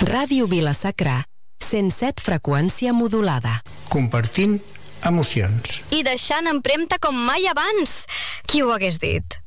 Ràdio Vila-sacra, 107 freqüència modulada. Compartint emocions. I deixant empremta com mai abans. Qui ho hagués dit?